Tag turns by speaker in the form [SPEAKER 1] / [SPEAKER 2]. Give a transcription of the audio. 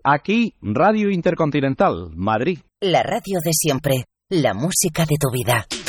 [SPEAKER 1] Aquí, Radio Intercontinental, Madrid.
[SPEAKER 2] La radio de siempre, la música de tu vida.